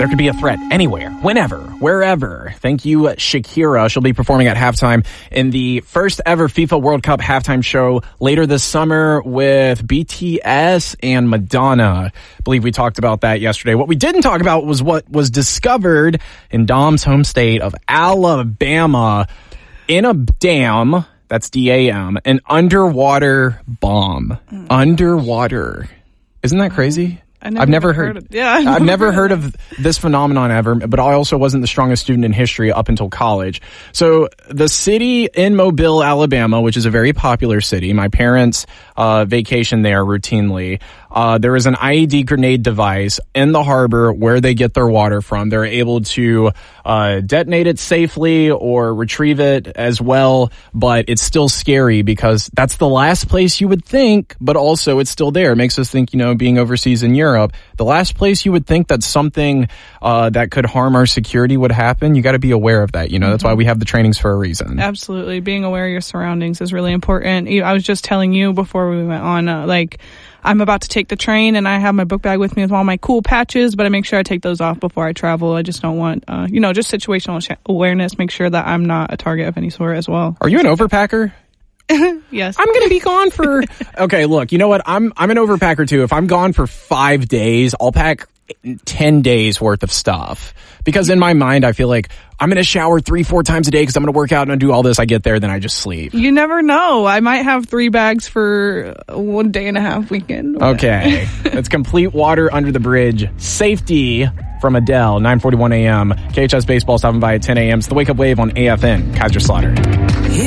There could be a threat anywhere, whenever, wherever. Thank you, Shakira. She'll be performing at halftime in the first ever FIFA World Cup halftime show later this summer with BTS and Madonna. I believe we talked about that yesterday. What we didn't talk about was what was discovered in Dom's home state of Alabama in a dam, that's D-A-M, an underwater bomb. Underwater. Isn't that crazy? I've never heard of, I've never heard of this phenomenon ever, but I also wasn't the strongest student in history up until college. So the city in Mobile, Alabama, which is a very popular city, my parents vacation there routinely. There is an IED grenade device in the harbor where they get their water from. They're able to detonate it safely or retrieve it as well, but it's still scary because that's the last place you would think, but also it's still there. It makes us think, being overseas in Europe, the last place you would think that something that could harm our security would happen, you got to be aware of that. That's why we have the trainings for a reason. Absolutely. Being aware of your surroundings is really important. I was just telling you before we went on, I'm about to take the train and I have my book bag with me with all my cool patches, but I make sure I take those off before I travel. I just don't want, just situational awareness, make sure that I'm not a target of any sort as well. Are you an overpacker? Yes. I'm going to be gone for, okay, look, you know what? I'm an overpacker too. If I'm gone for 5 days, I'll pack 10 days worth of stuff because in my mind, I feel like I'm going to shower 3-4 times a day because I'm going to work out and do all this. I get there, then I just sleep. You never know. I might have 3 bags for 1 day and a half weekend. Okay. It's complete water under the bridge. Safety from Adele, 9:41 a.m. KHS Baseball stopping by at 10 a.m. It's the Wake Up Wave on AFN. Kaiser Slaughter.